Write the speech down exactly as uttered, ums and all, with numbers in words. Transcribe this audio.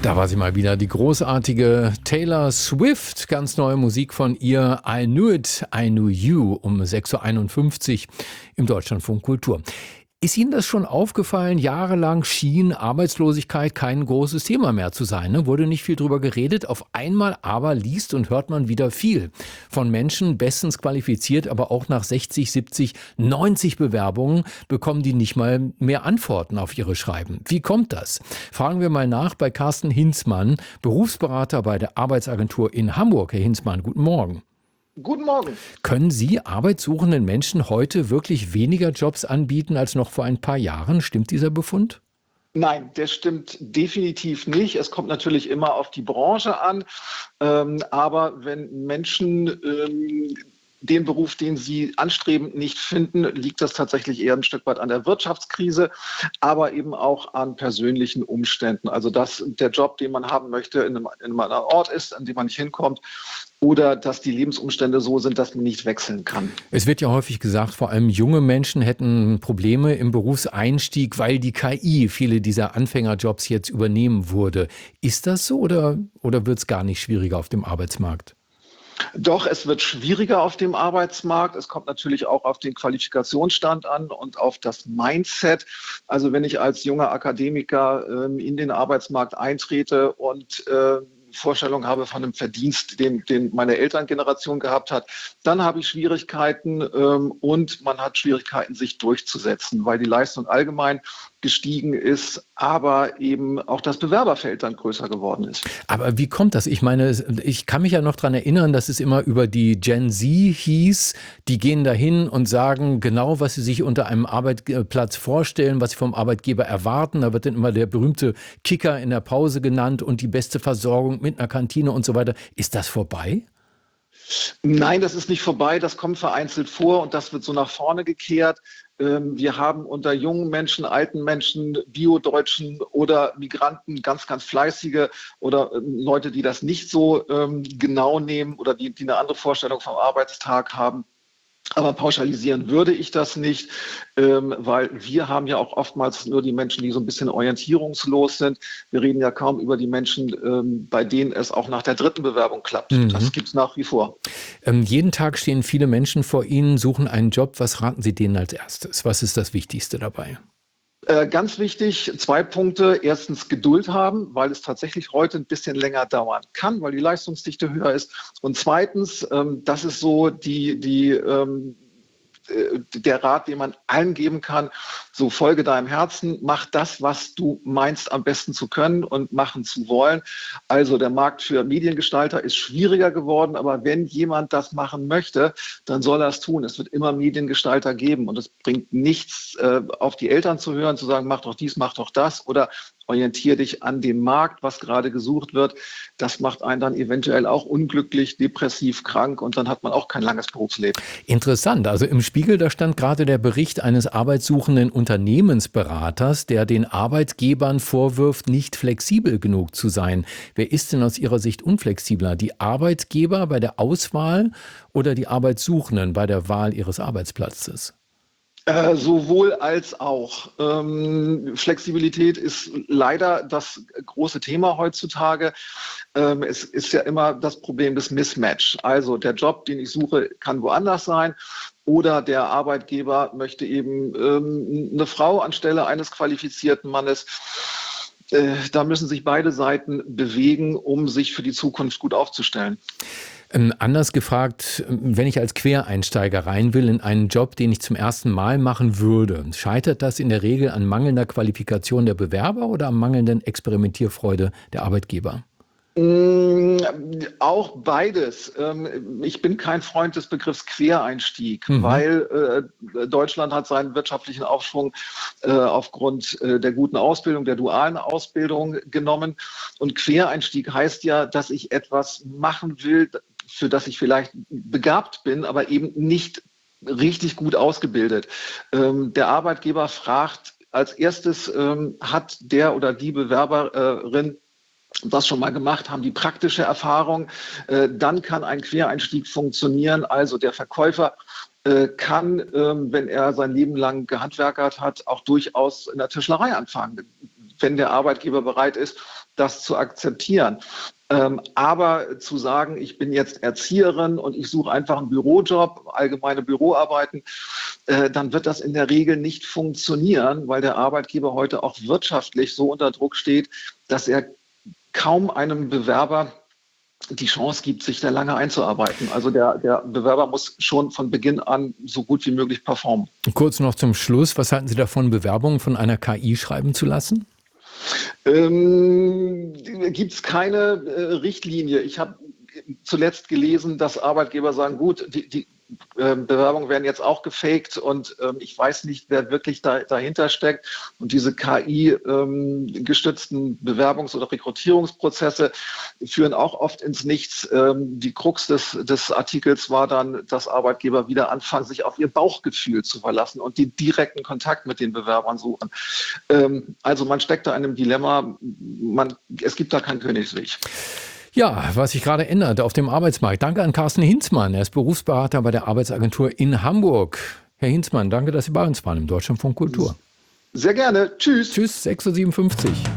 Da war sie mal wieder, die großartige Taylor Swift. Ganz neue Musik von ihr, I Knew It, I Knew You, um sechs Uhr einundfünfzig im Deutschlandfunk Kultur. Ist Ihnen das schon aufgefallen? Jahrelang schien Arbeitslosigkeit kein großes Thema mehr zu sein. Ne? Wurde nicht viel drüber geredet. Auf einmal aber liest und hört man wieder viel. Von Menschen bestens qualifiziert, aber auch nach sechzig, siebzig, neunzig Bewerbungen bekommen die nicht mal mehr Antworten auf ihre Schreiben. Wie kommt das? Fragen wir mal nach bei Carsten Hinzmann, Berufsberater bei der Arbeitsagentur in Hamburg. Herr Hinzmann, guten Morgen. Guten Morgen. Können Sie arbeitssuchenden Menschen heute wirklich weniger Jobs anbieten als noch vor ein paar Jahren? Stimmt dieser Befund? Nein, der stimmt definitiv nicht. Es kommt natürlich immer auf die Branche an. Ähm, aber wenn Menschen ähm, den Beruf, den sie anstreben, nicht finden, liegt das tatsächlich eher ein Stück weit an der Wirtschaftskrise, aber eben auch an persönlichen Umständen. Also dass der Job, den man haben möchte, in einem, in einem Ort ist, an dem man nicht hinkommt, oder dass die Lebensumstände so sind, dass man nicht wechseln kann. Es wird ja häufig gesagt, vor allem junge Menschen hätten Probleme im Berufseinstieg, weil die K I viele dieser Anfängerjobs jetzt übernehmen würde. Ist das so oder, oder wird es gar nicht schwieriger auf dem Arbeitsmarkt? Doch, es wird schwieriger auf dem Arbeitsmarkt. Es kommt natürlich auch auf den Qualifikationsstand an und auf das Mindset. Also wenn ich als junger Akademiker ähm, in den Arbeitsmarkt eintrete und äh, Vorstellung habe von einem Verdienst, den, den meine Elterngeneration gehabt hat, dann habe ich Schwierigkeiten ähm, und man hat Schwierigkeiten, sich durchzusetzen, weil die Leistung allgemein gestiegen ist, aber eben auch das Bewerberfeld dann größer geworden ist. Aber wie kommt das? Ich meine, ich kann mich ja noch daran erinnern, dass es immer über die Gen Z hieß, die gehen dahin und sagen genau, was sie sich unter einem Arbeitsplatz vorstellen, was sie vom Arbeitgeber erwarten. Da wird dann immer der berühmte Kicker in der Pause genannt und die beste Versorgung mit einer Kantine und so weiter. Ist das vorbei? Nein, das ist nicht vorbei. Das kommt vereinzelt vor und das wird so nach vorne gekehrt. Wir haben unter jungen Menschen, alten Menschen, Bio-Deutschen oder Migranten ganz, ganz fleißige oder Leute, die das nicht so ähm, genau nehmen oder die, die eine andere Vorstellung vom Arbeitstag haben. Aber pauschalisieren würde ich das nicht, ähm, weil wir haben ja auch oftmals nur die Menschen, die so ein bisschen orientierungslos sind. Wir reden ja kaum über die Menschen, ähm, bei denen es auch nach der dritten Bewerbung klappt. Mhm. Das gibt es nach wie vor. Ähm, jeden Tag stehen viele Menschen vor Ihnen, suchen einen Job. Was raten Sie denen als erstes? Was ist das Wichtigste dabei? Äh, ganz wichtig, zwei Punkte. Erstens Geduld haben, weil es tatsächlich heute ein bisschen länger dauern kann, weil die Leistungsdichte höher ist. Und zweitens, ähm, das ist so die, die, ähm, der Rat, den man allen geben kann, so folge deinem Herzen, mach das, was du meinst am besten zu können und machen zu wollen. Also der Markt für Mediengestalter ist schwieriger geworden, aber wenn jemand das machen möchte, dann soll er es tun. Es wird immer Mediengestalter geben und es bringt nichts, äh, auf die Eltern zu hören, zu sagen, mach doch dies, mach doch das oder orientiere dich an dem Markt, was gerade gesucht wird. Das macht einen dann eventuell auch unglücklich, depressiv, krank und dann hat man auch kein langes Berufsleben. Interessant. Also im Spiegel, da stand gerade der Bericht eines arbeitssuchenden Unternehmensberaters, der den Arbeitgebern vorwirft, nicht flexibel genug zu sein. Wer ist denn aus Ihrer Sicht unflexibler? Die Arbeitgeber bei der Auswahl oder die Arbeitssuchenden bei der Wahl ihres Arbeitsplatzes? Äh, sowohl als auch. Ähm, Flexibilität ist leider das große Thema heutzutage. Ähm, es ist ja immer das Problem des Mismatch. Also der Job, den ich suche, kann woanders sein. Oder der Arbeitgeber möchte eben ähm, eine Frau anstelle eines qualifizierten Mannes. Äh, da müssen sich beide Seiten bewegen, um sich für die Zukunft gut aufzustellen. Ähm, anders gefragt, wenn ich als Quereinsteiger rein will in einen Job, den ich zum ersten Mal machen würde, scheitert das in der Regel an mangelnder Qualifikation der Bewerber oder an mangelnden Experimentierfreude der Arbeitgeber? Mm, auch beides. Ähm, ich bin kein Freund des Begriffs Quereinstieg, mhm. weil äh, Deutschland hat seinen wirtschaftlichen Aufschwung äh, aufgrund äh, der guten Ausbildung, der dualen Ausbildung genommen. Und Quereinstieg heißt ja, dass ich etwas machen will, für das ich vielleicht begabt bin, aber eben nicht richtig gut ausgebildet. Ähm, der Arbeitgeber fragt als erstes, ähm, hat der oder die Bewerberin das schon mal gemacht, haben die praktische Erfahrung, äh, dann kann ein Quereinstieg funktionieren. Also der Verkäufer äh, kann, äh, wenn er sein Leben lang gehandwerkert hat, auch durchaus in der Tischlerei anfangen. wenn der Arbeitgeber bereit ist, das zu akzeptieren. Ähm, aber zu sagen, ich bin jetzt Erzieherin und ich suche einfach einen Bürojob, allgemeine Büroarbeiten, äh, dann wird das in der Regel nicht funktionieren, weil der Arbeitgeber heute auch wirtschaftlich so unter Druck steht, dass er kaum einem Bewerber die Chance gibt, sich da lange einzuarbeiten. Also der, der Bewerber muss schon von Beginn an so gut wie möglich performen. Kurz noch zum Schluss, was halten Sie davon, Bewerbungen von einer K I schreiben zu lassen? Ähm, gibt es keine äh, Richtlinie. Ich habe zuletzt gelesen, dass Arbeitgeber sagen, gut, die, die äh, Bewerbungen werden jetzt auch gefaked und ähm, ich weiß nicht, wer wirklich da, dahinter steckt. Und diese K I-gestützten ähm, Bewerbungs- oder Rekrutierungsprozesse führen auch oft ins Nichts. Ähm, die Krux des, des Artikels war dann, dass Arbeitgeber wieder anfangen, sich auf ihr Bauchgefühl zu verlassen und die direkten Kontakt mit den Bewerbern suchen. Ähm, also man steckt da in einem Dilemma. Man, es gibt da keinen Königsweg. Ja, was sich gerade ändert auf dem Arbeitsmarkt. Danke an Carsten Hinzmann. Er ist Berufsberater bei der Arbeitsagentur in Hamburg. Herr Hinzmann, danke, dass Sie bei uns waren im Deutschlandfunk Kultur. Sehr gerne. Tschüss. Tschüss, sechs Uhr siebenundfünfzig.